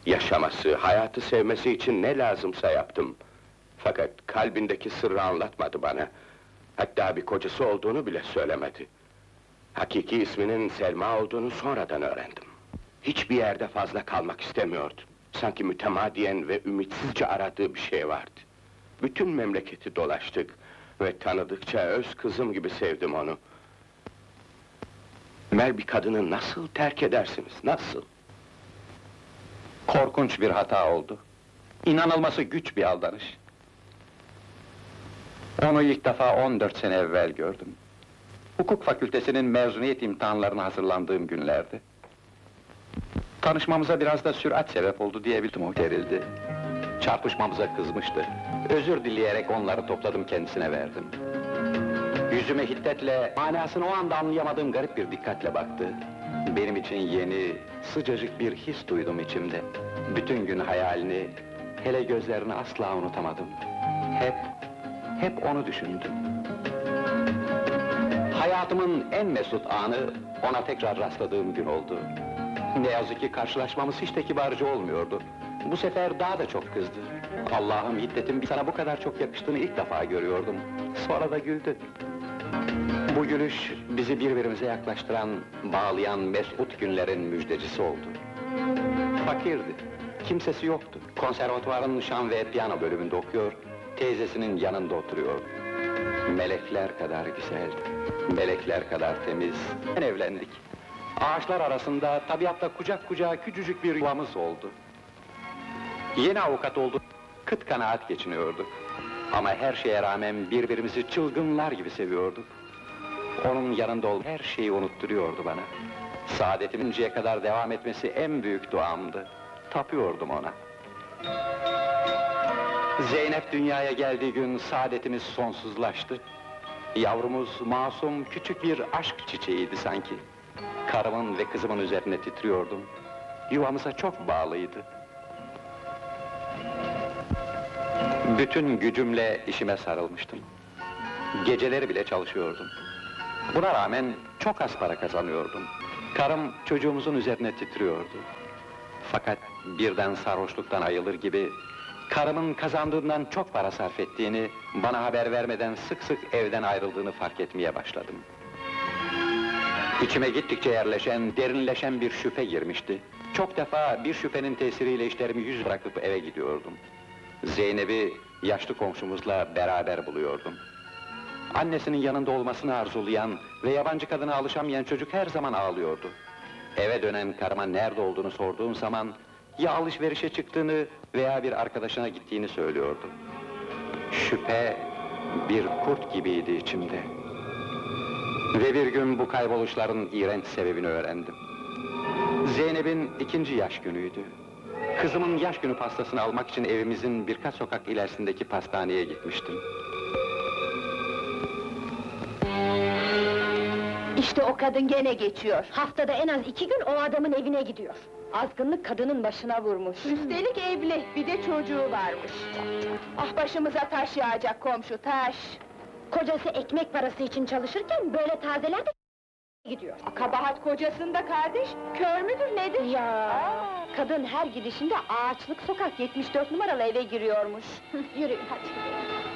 Yaşaması, hayatı sevmesi için ne lazımsa yaptım. Fakat kalbindeki sırrı anlatmadı bana. Hatta bir kocası olduğunu bile söylemedi. Hakiki isminin Selma olduğunu sonradan öğrendim. Hiçbir yerde fazla kalmak istemiyordu. Sanki mütemadiyen ve ümitsizce aradığı bir şey vardı. Bütün memleketi dolaştık ve tanıdıkça öz kızım gibi sevdim onu. Ömer, bir kadını nasıl terk edersiniz, nasıl? Korkunç bir hata oldu. İnanılması güç bir aldanış. Onu ilk defa 14 sene evvel gördüm. Hukuk fakültesinin mezuniyet imtihanlarına hazırlandığım günlerdi. Tanışmamıza biraz da sürat sebep oldu diyebildim, o gerildi. Çarpışmamıza kızmıştı. Özür dileyerek onları topladım, kendisine verdim. Yüzüme hiddetle, manasını o anda anlayamadığım garip bir dikkatle baktı. Benim için yeni, sıcacık bir his duydum içimde. Bütün gün hayalini, hele gözlerini asla unutamadım. Hep onu düşündüm. Hayatımın en mesut anı, ona tekrar rastladığım gün oldu. Ne yazık ki karşılaşmamız hiç de kibarca olmuyordu. Bu sefer daha da çok kızdı. Allah'ım, hiddetin sana bu kadar çok yakıştığını ilk defa görüyordum. Sonra da güldü. Bu gülüş, bizi birbirimize yaklaştıran, bağlayan mesut günlerin müjdecisi oldu. Fakirdi, kimsesi yoktu. Konservatuvarın şan ve piyano bölümünde okuyor, teyzesinin yanında oturuyordu. Melekler kadar güzeldi, melekler kadar temiz. Evlendik. Ağaçlar arasında, tabiatta kucak kucağa küçücük bir yuvamız oldu. Yeni avukat olduk, kıt kanaat geçiniyorduk. Ama her şeye rağmen birbirimizi çılgınlar gibi seviyorduk. Onun yanında ol, her şeyi unutturuyordu bana. Saadetimin önceye kadar devam etmesi en büyük duamdı. Tapıyordum ona. Zeynep dünyaya geldiği gün saadetimiz sonsuzlaştı. Yavrumuz masum, küçük bir aşk çiçeğiydi sanki. Karımın ve kızımın üzerine titriyordum. Yuvamıza çok bağlıydı. Bütün gücümle işime sarılmıştım. Geceleri bile çalışıyordum. Buna rağmen çok az para kazanıyordum. Karım çocuğumuzun üzerine titriyordu. Fakat birden sarhoşluktan ayılır gibi, karımın kazandığından çok para sarf ettiğini, bana haber vermeden sık sık evden ayrıldığını fark etmeye başladım. İçime gittikçe yerleşen, derinleşen bir şüphe girmişti. Çok defa bir şüphenin tesiriyle işlerimi yüz bırakıp eve gidiyordum. Zeynep'i yaşlı komşumuzla beraber buluyordum. Annesinin yanında olmasını arzulayan ve yabancı kadına alışamayan çocuk her zaman ağlıyordu. Eve dönen karıma nerede olduğunu sorduğum zaman, ya alışverişe çıktığını veya bir arkadaşına gittiğini söylüyordu. Şüphe bir kurt gibiydi içimde. Ve bir gün bu kayboluşların iğrenç sebebini öğrendim. Zeynep'in 2. yaş günüydü. Kızımın yaş günü pastasını almak için evimizin birkaç sokak ilerisindeki pastaneye gitmiştim. İşte o kadın gene geçiyor. Haftada en az 2 gün o adamın evine gidiyor. Azgınlık kadının başına vurmuş. Üstelik evli, bir de çocuğu varmış. Ah, başımıza taş yağacak komşu, taş! Kocası ekmek parası için çalışırken böyle tazeler de gidiyor. Kabahat kocasında kardeş, kör müdür nedir? Ya! Kadın her gidişinde ağaçlık sokak 74 numaralı eve giriyormuş. Yürüyün hadi.